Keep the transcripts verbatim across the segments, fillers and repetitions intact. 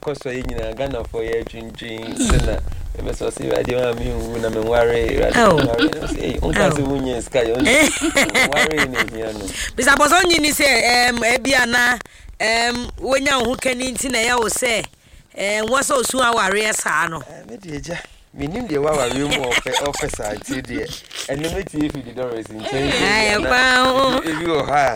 cost for Ghana for your drinking. Ebe so si radio ami wu na me worry radio say on ka se wunye sky on worry ni here no bisa boso nyini say em e bia na em wonya hu kani nti na ya wo say em wo so su aware esa no me de eja me nim de wa ware mu officer ati de ene me ti fi the doors in change ay pa if you ha.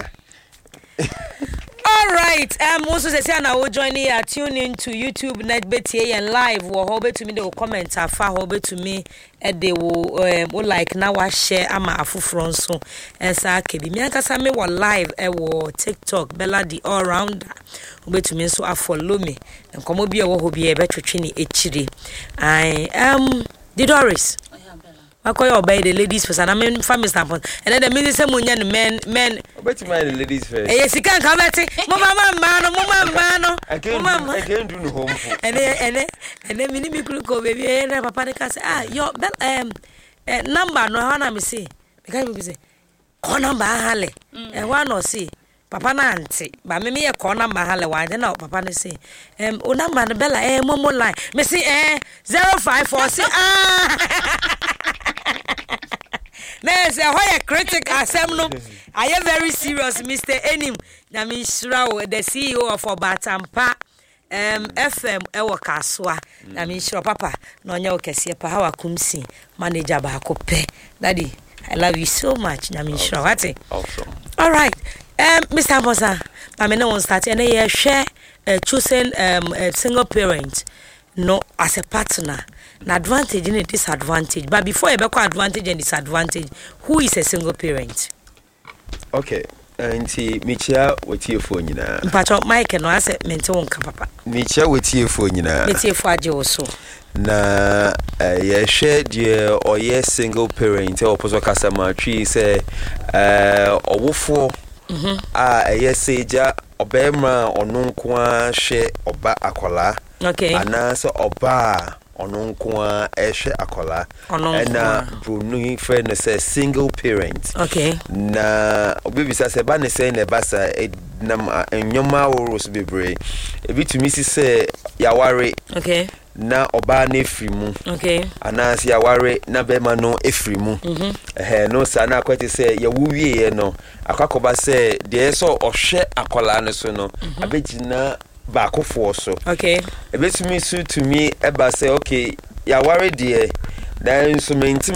All right, um also say na we join here, tune in to YouTube net betie and live wo hobe to me the comment afa hobe to me e de wo um like na wa share ama afufro nso ensa kebi mi akasa me wo live e wo TikTok Bella the all rounder hobe to me nso a follow me nkomo bia wo hobe e be twetwe ni echire I um the Doris I call you by the ladies first, and I mean family standpoint. And then the minister say munyan men men. But you mind the ladies first. Yes, you can come at it. Mama mama mama mama. I can't mama. I can't do no home. And then and then and then mini me could go baby. And papa they can say ah your um number no how na me say. Because me say call number hale. And one no see. Papa na auntie. But me me e call number hale one. Then papa ne say um o number no bella eh momo line. Me say eh zero five four say ah. There's a higher critic assemno. I am very serious, Mister Enim. Nami Shrawo, the C E O of Obatampa um F M Ewo Kaswa. Nami Shrawo Papa. Nonya okesi pa hawa kumsi manager ba pe. Daddy, I love you so much. Nami Shrawo. Wati? Awesome. All right. Um Mister Bosa, I mean no start and I share uh, choosing um a single parent no as a partner. An advantage and a disadvantage. But before you become advantage and disadvantage, who is a single parent? Okay. Auntie Michia with your phone na. Mpacho Mike no ase mente wonka papa. Michia with your phone na. Mete fo age also. Na eh share the or yes single parent or poso customer tree say eh owofo mhm ah yes seja obema onunko a hye oba akola. Okay. Ana so oba onunko a ehwe akola. Na brunu friend say single parent. Okay. Na obi bisa say ba ne say na basa nam enyoma woros bebre. Ebi to me say yaware. Okay. Na oba na efrimu. Okay. Anansi yaware na bema no efrimu. Mhm. Eh no sa na kwete say yawuwie no. Akwakoba say de so ohwe akola no so no. Abegina bakofo so. Okay. Ebetumi su to me eba say okay, yaware de then so